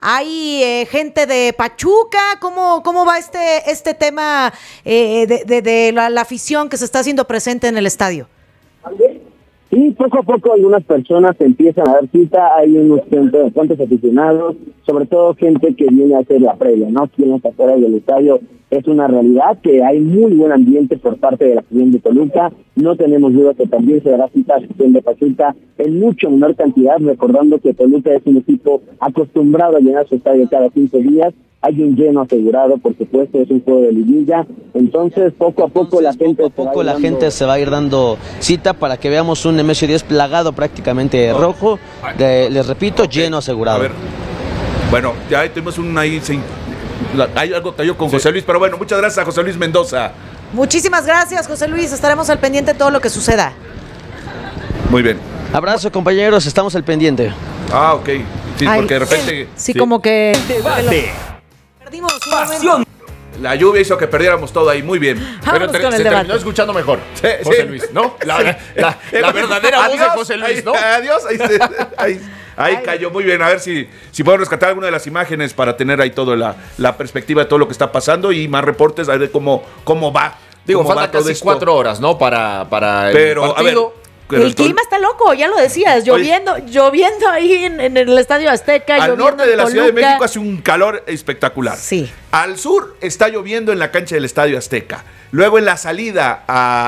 ¿Hay gente de Pachuca? ¿Cómo va este tema de la afición que se está haciendo presente en el estadio? Y poco a poco algunas personas empiezan a dar cita, hay unos cuantos aficionados, sobre todo gente que viene a hacer la previa, ¿no? Aquí en las afueras del estadio es una realidad que hay muy buen ambiente por parte de la afición de Toluca, no tenemos duda que también se dará cita a la afición de Pachuca en mucho menor cantidad, recordando que Toluca es un equipo acostumbrado a llenar su estadio cada 15 días, hay un lleno asegurado, por supuesto, es un juego de liguilla, entonces poco a poco la gente se va a ir dando cita para que veamos un Nemesio 10 plagado prácticamente rojo, les repito, lleno asegurado. A ver, bueno, ya tuvimos hay algo cayó con José Luis, pero bueno, muchas gracias a José Luis Mendoza. Muchísimas gracias, José Luis, estaremos al pendiente de todo lo que suceda. Muy bien. Abrazo, compañeros, estamos al pendiente. Ah, ok, sí, porque de repente... Sí, como que... Debate. Perdimos un Pasión. La lluvia hizo que perdiéramos todo ahí, muy bien. Pero se terminó escuchando mejor, José Luis, ¿no? La verdadera voz de José Luis, ¿no? Adiós, ahí cayó, muy bien. A ver si podemos rescatar alguna de las imágenes para tener ahí toda la perspectiva de todo lo que está pasando y más reportes, a ver cómo va. Digo, falta casi 4 horas, ¿no? Para el partido. A ver, el clima está loco, ya lo decías, lloviendo ahí en el Estadio Azteca. Al norte de la Ciudad de México hace un calor espectacular. Sí. Al sur está lloviendo en la cancha del Estadio Azteca. Luego en la salida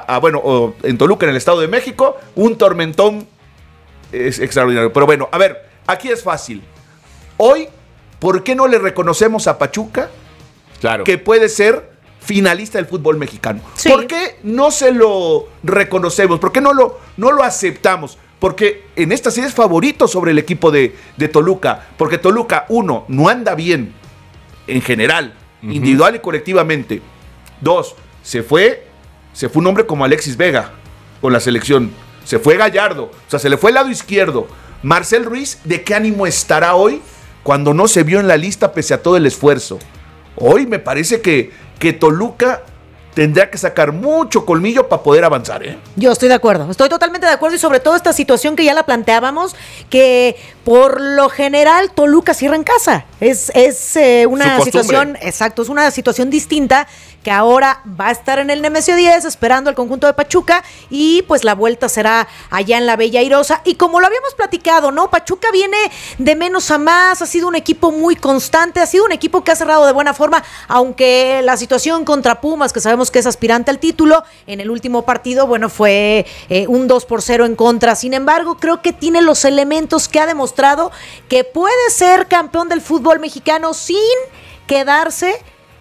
en Toluca, en el Estado de México, un tormentón es extraordinario. Pero bueno, a ver, aquí es fácil. Hoy, ¿por qué no le reconocemos a Pachuca que puede ser finalista del fútbol mexicano? Sí. ¿Por qué no se lo reconocemos? ¿Por qué no lo aceptamos? Porque en esta serie es favorito sobre el equipo de Toluca. Porque Toluca, uno, no anda bien en general, individual y colectivamente. Dos, se fue un hombre como Alexis Vega con la selección. Se fue Gallardo, o sea, se le fue el lado izquierdo. Marcel Ruiz, ¿de qué ánimo estará hoy cuando no se vio en la lista pese a todo el esfuerzo? Hoy me parece que Toluca tendrá que sacar mucho colmillo para poder avanzar, ¿eh? Yo estoy de acuerdo, estoy totalmente de acuerdo y sobre todo esta situación que ya la planteábamos, que por lo general Toluca cierra en casa. Es una situación, exacto, es una situación distinta que ahora va a estar en el Nemesio 10 esperando al conjunto de Pachuca y pues la vuelta será allá en la Bella Airosa. Y como lo habíamos platicado, ¿no? Pachuca viene de menos a más, ha sido un equipo muy constante, ha sido un equipo que ha cerrado de buena forma, aunque la situación contra Pumas, que sabemos que es aspirante al título, en el último partido, bueno, fue un 2-0 en contra. Sin embargo, creo que tiene los elementos que ha demostrado que puede ser campeón del fútbol mexicano sin quedarse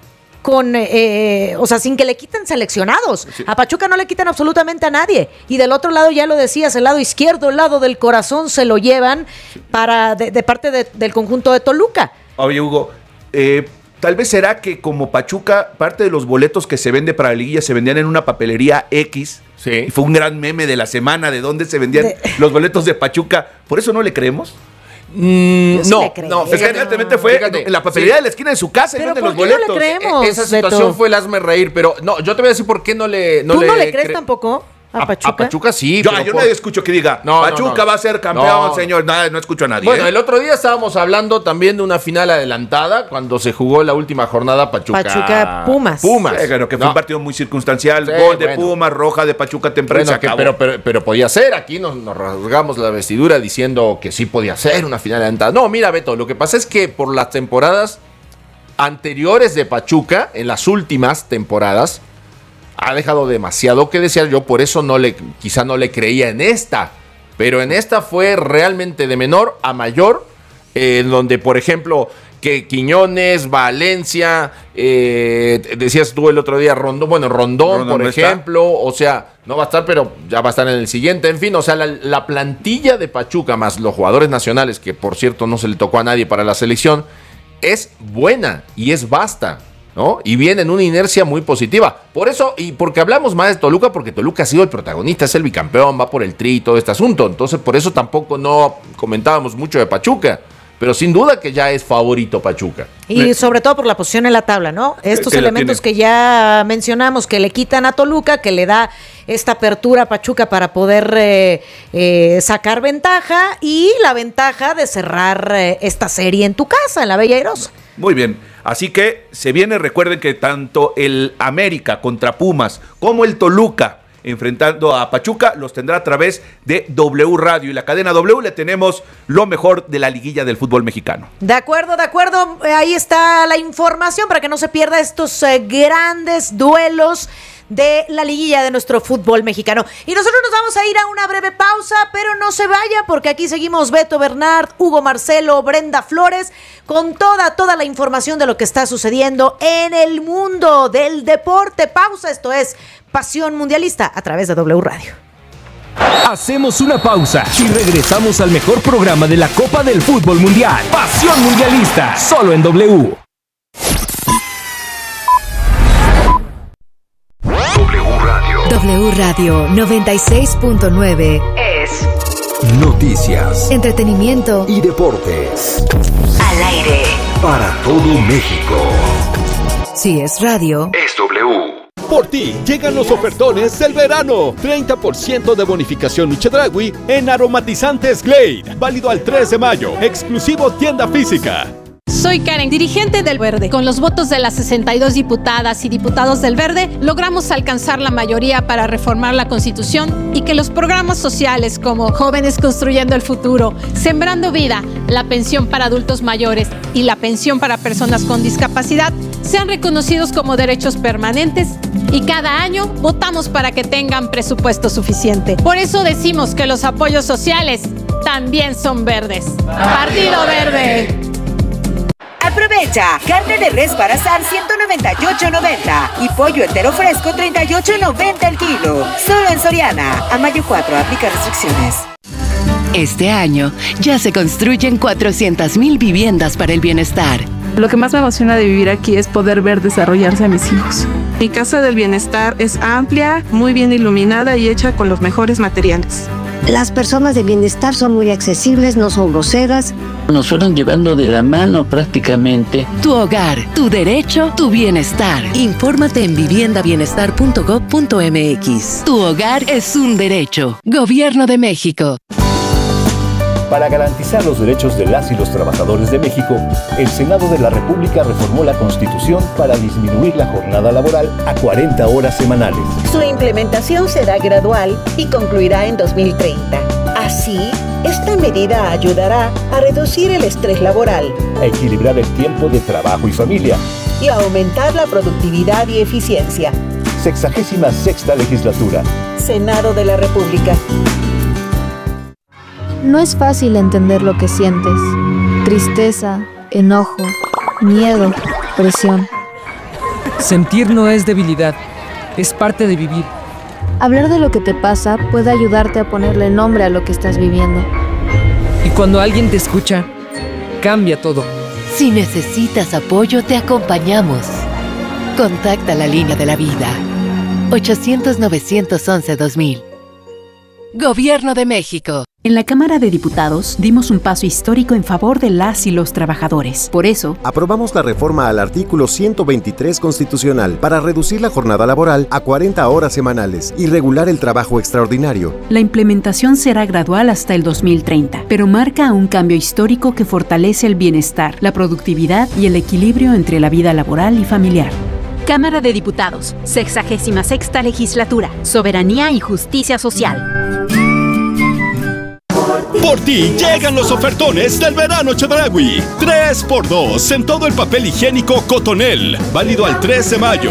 sin que le quiten seleccionados. Sí. A Pachuca no le quitan absolutamente a nadie. Y del otro lado, ya lo decías, el lado izquierdo, el lado del corazón, se lo llevan de parte del conjunto de Toluca. Oye, Hugo, tal vez será que como Pachuca, parte de los boletos que se vende para la liguilla se vendían en una papelería X. Sí. Y fue un gran meme de la semana de dónde se vendían los boletos de Pachuca. ¿Por eso no le creemos? No, evidentemente fue en la papelería de la esquina de su casa y venden los boletos. No le creemos, esa situación fue el hazme reír, pero no, yo te voy a decir por qué no le... ¿Tú no le crees tampoco a Pachuca? A Pachuca sí. Yo no escucho que diga, Pachuca va a ser campeón, señor. Nada, no escucho a nadie. Bueno, el otro día estábamos hablando también de una final adelantada cuando se jugó la última jornada Pachuca-Pumas. Sí, que fue un partido muy circunstancial. Sí, gol de Pumas, roja de Pachuca temprano. Pero podía ser. Aquí nos rasgamos la vestidura diciendo que sí podía ser una final adelantada. No, mira, Beto, lo que pasa es que por las temporadas anteriores de Pachuca, en las últimas temporadas, ha dejado demasiado que desear. Yo por eso quizá no le creía en esta. Pero en esta fue realmente de menor a mayor. Donde, por ejemplo, que Quiñones, Valencia, decías tú el otro día, Rondón, por ejemplo. Está. O sea, no va a estar, pero ya va a estar en el siguiente. En fin, o sea, la plantilla de Pachuca, más los jugadores nacionales, que por cierto no se le tocó a nadie para la selección, es buena y es vasta, ¿no? Y viene en una inercia muy positiva. Por eso, y porque hablamos más de Toluca, porque Toluca ha sido el protagonista, es el bicampeón, va por el tri y todo este asunto. Entonces, por eso tampoco no comentábamos mucho de Pachuca. pero sin duda que ya es favorito Pachuca. Y sobre todo por la posición en la tabla, ¿no? Estos elementos que ya mencionamos, que le quitan a Toluca, que le da esta apertura a Pachuca para poder sacar ventaja, y la ventaja de cerrar esta serie en tu casa, en la Bella Airosa. Muy bien, así que se viene, recuerden que tanto el América contra Pumas como el Toluca enfrentando a Pachuca los tendrá a través de W Radio, y la cadena W le tenemos lo mejor de la liguilla del fútbol mexicano. De acuerdo, ahí está la información para que no se pierda estos grandes duelos de la liguilla de nuestro fútbol mexicano. Y nosotros nos vamos a ir a una breve pausa, pero no se vaya, porque aquí seguimos Beto Bernard, Hugo Marcelo, Brenda Flores, con toda la información de lo que está sucediendo en el mundo del deporte. Pausa, esto es Pasión Mundialista a través de W Radio. Hacemos una pausa y regresamos al mejor programa de la Copa del Fútbol Mundial. Pasión Mundialista, solo en W. W Radio 96.9 es noticias, entretenimiento y deportes. Al aire Para todo México. Si es radio, Es W. Por ti, llegan los ofertones del verano. 30% de bonificación Chedraui en aromatizantes Glade. Válido al 3 de mayo. Exclusivo tienda física. Soy Karen, dirigente del Verde. Con los votos de las 62 diputadas y diputados del Verde, logramos alcanzar la mayoría para reformar la Constitución y que los programas sociales como Jóvenes Construyendo el Futuro, Sembrando Vida, la pensión para adultos mayores y la pensión para personas con discapacidad sean reconocidos como derechos permanentes, y cada año votamos para que tengan presupuesto suficiente. Por eso decimos que los apoyos sociales también son verdes. ¡Partido Verde! Aprovecha, carne de res para asar 198.90 y pollo entero fresco 38.90 el kilo. Solo en Soriana. A mayo 4, aplica restricciones. Este año ya se construyen 400,000 viviendas para el bienestar. Lo que más me emociona de vivir aquí es poder ver desarrollarse a mis hijos. Mi casa del bienestar es amplia, muy bien iluminada y hecha con los mejores materiales. Las personas de bienestar son muy accesibles, no son groseras. Nos fueron llevando de la mano prácticamente. Tu hogar, tu derecho, tu bienestar. Infórmate en viviendabienestar.gov.mx. Tu hogar es un derecho. Gobierno de México. Para garantizar los derechos de las y los trabajadores de México, el Senado de la República reformó la Constitución para disminuir la jornada laboral a 40 horas semanales. Su implementación será gradual y concluirá en 2030. Así, esta medida ayudará a reducir el estrés laboral, a equilibrar el tiempo de trabajo y familia y a aumentar la productividad y eficiencia. 66ª legislatura. Senado de la República. No es fácil entender lo que sientes. Tristeza, enojo, miedo, presión. Sentir no es debilidad, es parte de vivir. Hablar de lo que te pasa puede ayudarte a ponerle nombre a lo que estás viviendo. Y cuando alguien te escucha, cambia todo. Si necesitas apoyo, te acompañamos. Contacta la línea de la vida. 800-911-2000. Gobierno de México. En la Cámara de Diputados dimos un paso histórico en favor de las y los trabajadores. Por eso, aprobamos la reforma al artículo 123 constitucional para reducir la jornada laboral a 40 horas semanales y regular el trabajo extraordinario. La implementación será gradual hasta el 2030, pero marca un cambio histórico que fortalece el bienestar, la productividad y el equilibrio entre la vida laboral y familiar. Cámara de Diputados, 66ª legislatura, Soberanía y Justicia Social. Por ti llegan los ofertones del verano Chedraui. 3x2 en todo el papel higiénico Cotonel. Válido al 3 de mayo.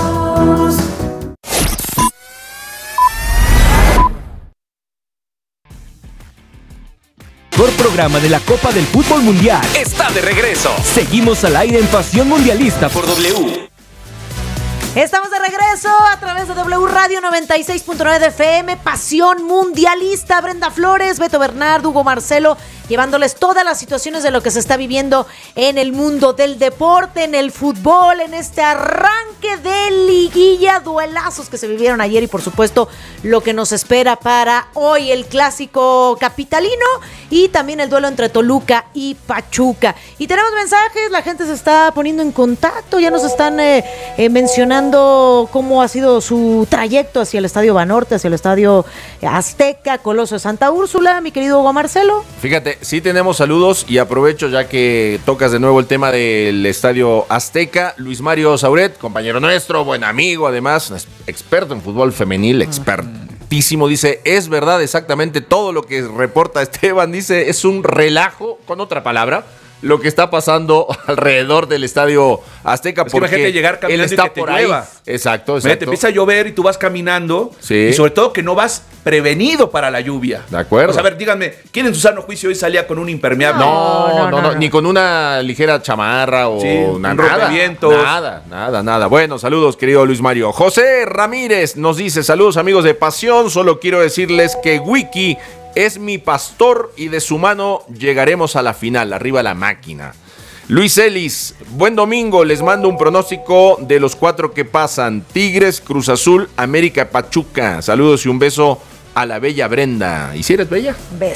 Mejor programa de la Copa del Fútbol Mundial está de regreso. Seguimos al aire en Pasión Mundialista por W. Estamos de regreso a través de W Radio 96.9 de FM, Pasión Mundialista. Brenda Flores, Beto Bernard, Hugo Marcelo llevándoles todas las situaciones de lo que se está viviendo en el mundo del deporte, en el fútbol, en este arranque de liguilla, duelazos que se vivieron ayer y por supuesto lo que nos espera para hoy, el clásico capitalino y también el duelo entre Toluca y Pachuca. Y tenemos mensajes, la gente se está poniendo en contacto, ya nos están mencionando cómo ha sido su trayecto hacia el Estadio Banorte, hacia el Estadio Azteca, Coloso de Santa Úrsula, mi querido Hugo Marcelo. Fíjate, sí tenemos saludos y aprovecho ya que tocas de nuevo el tema del Estadio Azteca. Luis Mario Sauret, compañero nuestro, buen amigo, además, experto en fútbol femenil, expertísimo, dice, es verdad exactamente todo lo que reporta Esteban, dice, es un relajo, con otra palabra, lo que está pasando alrededor del Estadio Azteca, porque imagínate llegar caminando él está y que te por ahí. llueva. Exacto. Te empieza a llover y tú vas caminando, sí. Y sobre todo que no vas prevenido para la lluvia. De acuerdo. O sea, a ver, díganme, ¿quién en su sano juicio hoy salía con un impermeable? No, ni con una ligera chamarra o un nada. rompevientos. Nada. Bueno, saludos, querido Luis Mario. José Ramírez nos dice, saludos amigos de Pasión, solo quiero decirles que Wiki es mi pastor y de su mano llegaremos a la final, arriba la máquina. Luis Ellis, buen domingo, les mando un pronóstico de los 4 que pasan: Tigres, Cruz Azul, América, Pachuca. Saludos y un beso a la bella Brenda. ¿Y si eres bella?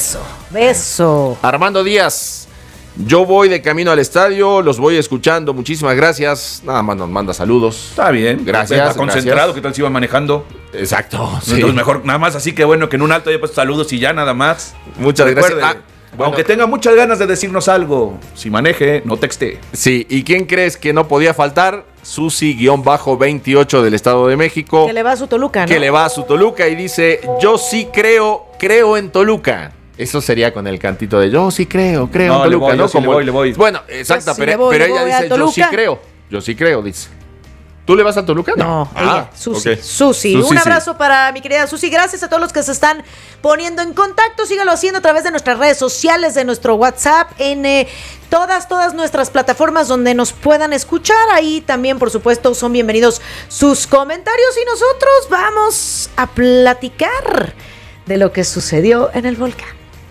Beso. Armando Díaz, yo voy de camino al estadio, los voy escuchando, muchísimas gracias. Nada más nos manda saludos. Está bien. Gracias. Está concentrado, ¿qué tal si iba manejando? Exacto. Sí. Entonces mejor, nada más así que bueno, que en un alto haya puesto saludos y ya nada más. Muchas gracias. Bueno, aunque tenga muchas ganas de decirnos algo, si maneje, no texte. Sí, ¿y quién crees que no podía faltar? Susi-28 del Estado de México. Que le va a su Toluca, ¿no? Que le va a su Toluca y dice, yo sí creo en Toluca. Eso sería con el cantito de yo sí creo en Toluca, le voy, ¿no? Sí le voy. Bueno, exacto, pero ella dice, yo sí creo, dice. ¿Tú le vas a Toluca? No, ella, Susi. Okay. Susi. Un abrazo para mi querida Susi. Gracias a todos los que se están poniendo en contacto. Síganlo haciendo a través de nuestras redes sociales, de nuestro WhatsApp, en todas nuestras plataformas donde nos puedan escuchar. Ahí también, por supuesto, son bienvenidos sus comentarios. Y nosotros vamos a platicar de lo que sucedió en el volcán.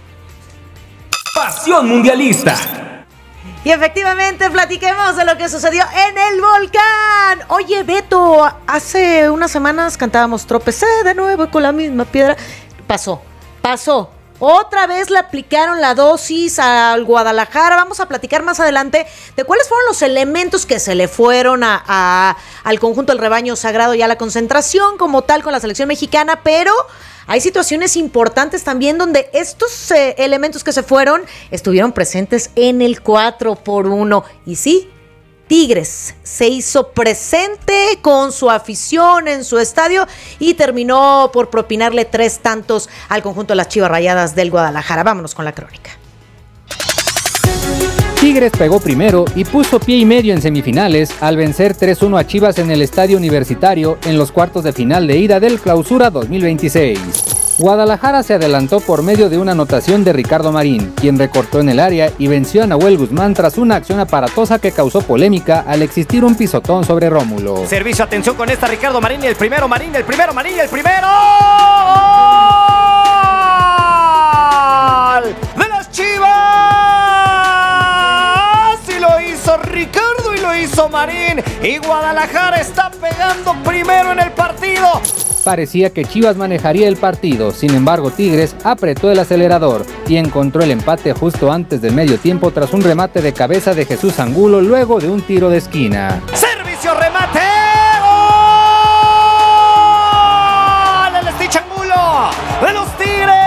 Pasión Mundialista. Y efectivamente, platiquemos de lo que sucedió en el volcán. Oye, Beto, hace unas semanas cantábamos Tropecé de nuevo con la misma piedra. Pasó. Otra vez le aplicaron la dosis al Guadalajara. Vamos a platicar más adelante de cuáles fueron los elementos que se le fueron al conjunto del rebaño sagrado y a la concentración como tal con la selección mexicana, pero hay situaciones importantes también donde estos elementos que se fueron estuvieron presentes en el 4x1. Y sí, Tigres se hizo presente con su afición en su estadio y terminó por propinarle 3 tantos al conjunto de las Chivas Rayadas del Guadalajara. Vámonos con la crónica. Tigres pegó primero y puso pie y medio en semifinales al vencer 3-1 a Chivas en el Estadio Universitario en los cuartos de final de ida del Clausura 2026. Guadalajara se adelantó por medio de una anotación de Ricardo Marín, quien recortó en el área y venció a Nahuel Guzmán tras una acción aparatosa que causó polémica al existir un pisotón sobre Rómulo. Servicio, atención con esta, Ricardo Marín y el primero. ¡Gol de las Chivas! Y lo hizo Ricardo y lo hizo Marín. Y Guadalajara está pegando primero en el partido. Parecía que Chivas manejaría el partido, sin embargo Tigres apretó el acelerador y encontró el empate justo antes del medio tiempo tras un remate de cabeza de Jesús Angulo luego de un tiro de esquina. ¡Servicio, remate! ¡Gol! ¡El Stitch Angulo de los Tigres!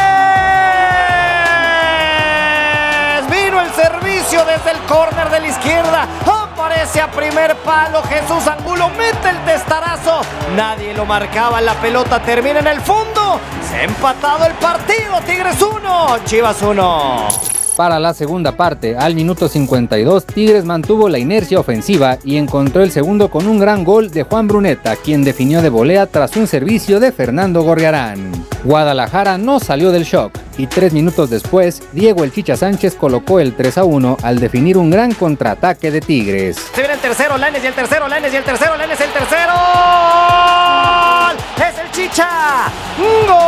Vino el servicio desde el córner de la izquierda. Aparece a primer palo Jesús Angulo, mete el testarazo, nadie lo marcaba, la pelota termina en el fondo, se ha empatado el partido, Tigres 1, Chivas 1. Para la segunda parte, al minuto 52, Tigres mantuvo la inercia ofensiva y encontró el segundo con un gran gol de Juan Bruneta, quien definió de volea tras un servicio de Fernando Gorriarán. Guadalajara no salió del shock y 3 minutos después, Diego El Chicha Sánchez colocó el 3-1 al definir un gran contraataque de Tigres. Se viene el tercero, Lainez y el tercero, ¡es el Chicha! ¡Gol!